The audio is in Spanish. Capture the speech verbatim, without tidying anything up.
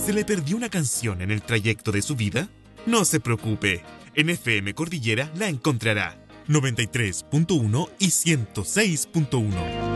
¿Se le perdió una canción en el trayecto de su vida? No se preocupe, en F M Cordillera la encontrará. noventa y tres punto uno y ciento seis punto uno.